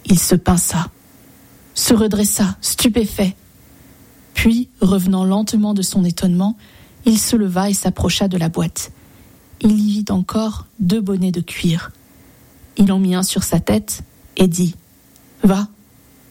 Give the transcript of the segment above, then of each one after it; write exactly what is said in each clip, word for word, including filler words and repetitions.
Il se pinça, se redressa, stupéfait. Puis, revenant lentement de son étonnement, il se leva et s'approcha de la boîte. Il y vit encore deux bonnets de cuir. Il en mit un sur sa tête et dit « Va, va !»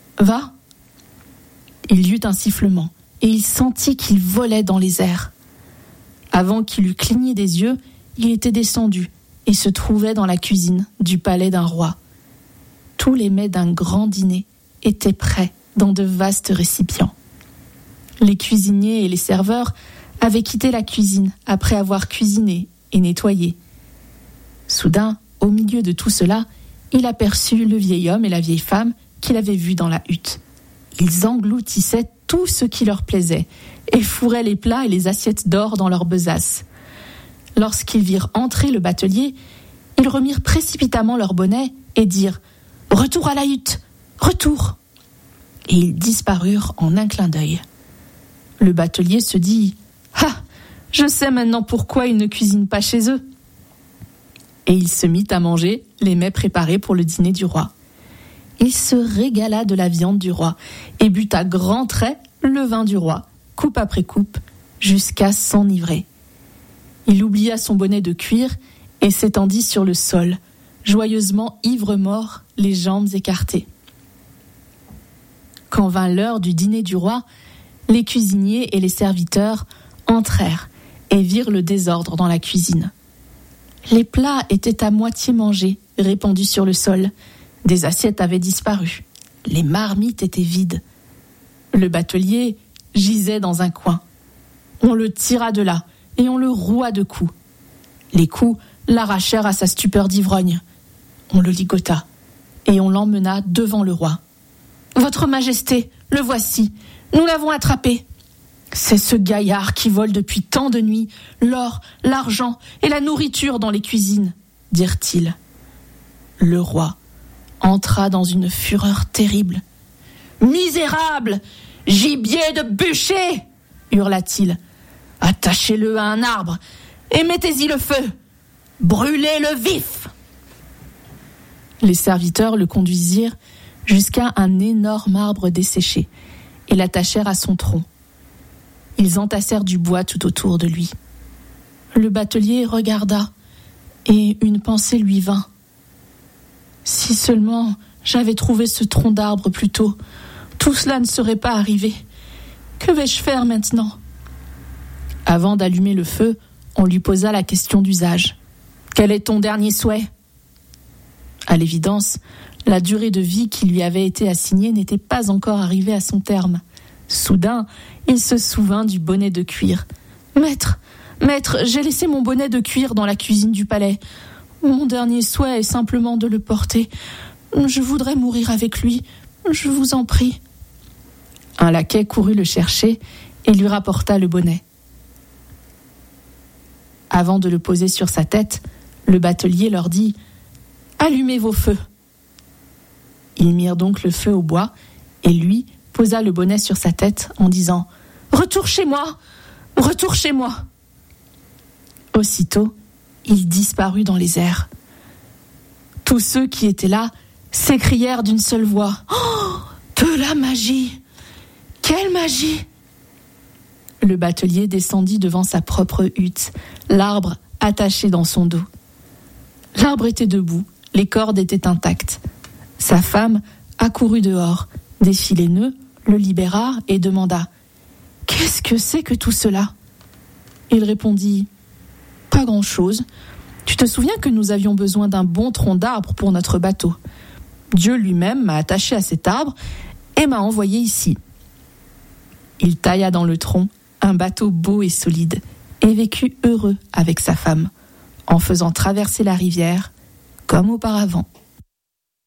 Il y eut un sifflement et il sentit qu'il volait dans les airs. Avant qu'il eût cligné des yeux, il était descendu et se trouvait dans la cuisine du palais d'un roi. Tous les mets d'un grand dîner étaient prêts dans de vastes récipients. Les cuisiniers et les serveurs avaient quitté la cuisine après avoir cuisiné et nettoyé. Soudain, au milieu de tout cela, il aperçut le vieil homme et la vieille femme qu'il avait vus dans la hutte. Ils engloutissaient tout ce qui leur plaisait et fourraient les plats et les assiettes d'or dans leurs besaces. Lorsqu'ils virent entrer le batelier, ils remirent précipitamment leurs bonnets et dirent « Retour à la hutte, retour !» Et ils disparurent en un clin d'œil. Le batelier se dit « Ah, je sais maintenant pourquoi ils ne cuisinent pas chez eux !» Et il se mit à manger les mets préparés pour le dîner du roi. Il se régala de la viande du roi et but à grands traits le vin du roi, coupe après coupe, jusqu'à s'enivrer. Il oublia son bonnet de cuir et s'étendit sur le sol, joyeusement ivre-mort, les jambes écartées. Quand vint l'heure du dîner du roi, les cuisiniers et les serviteurs entrèrent et virent le désordre dans la cuisine. Les plats étaient à moitié mangés, répandus sur le sol. Des assiettes avaient disparu. Les marmites étaient vides. Le batelier gisait dans un coin. On le tira de là et on le roua de coups. Les coups l'arrachèrent à sa stupeur d'ivrogne. On le ligota et on l'emmena devant le roi. « Votre Majesté, le voici, nous l'avons attrapé. C'est ce gaillard qui vole depuis tant de nuits l'or, l'argent et la nourriture dans les cuisines, dirent-ils. Le roi entra dans une fureur terrible. « Misérable, gibier de bûcher !» hurla-t-il. « Attachez-le à un arbre et mettez-y le feu. Brûlez-le vif !» Les serviteurs le conduisirent jusqu'à un énorme arbre desséché et l'attachèrent à son tronc. Ils entassèrent du bois tout autour de lui. Le batelier regarda et une pensée lui vint. « Si seulement j'avais trouvé ce tronc d'arbre plus tôt, tout cela ne serait pas arrivé. Que vais-je faire maintenant ?» Avant d'allumer le feu, on lui posa la question d'usage. « Quel est ton dernier souhait ?» À l'évidence, la durée de vie qui lui avait été assignée n'était pas encore arrivée à son terme. Soudain, il se souvint du bonnet de cuir. « Maître, maître, j'ai laissé mon bonnet de cuir dans la cuisine du palais. Mon dernier souhait est simplement de le porter. Je voudrais mourir avec lui, je vous en prie. » Un laquais courut le chercher et lui rapporta le bonnet. Avant de le poser sur sa tête, le batelier leur dit « Allumez vos feux !» Ils mirent donc le feu au bois et lui posa le bonnet sur sa tête en disant « Retour chez moi, retour chez moi !» Aussitôt, il disparut dans les airs. Tous ceux qui étaient là s'écrièrent d'une seule voix « Oh, de la magie! Quelle magie !» Le batelier descendit devant sa propre hutte, l'arbre attaché dans son dos. L'arbre était debout, les cordes étaient intactes. Sa femme accourut dehors, défit les nœuds, le libéra et demanda « Qu'est-ce que c'est que tout cela ?» Il répondit « Pas grand-chose. Tu te souviens que nous avions besoin d'un bon tronc d'arbre pour notre bateau. Dieu lui-même m'a attaché à cet arbre et m'a envoyé ici. » Il tailla dans le tronc un bateau beau et solide et vécut heureux avec sa femme, en faisant traverser la rivière comme auparavant.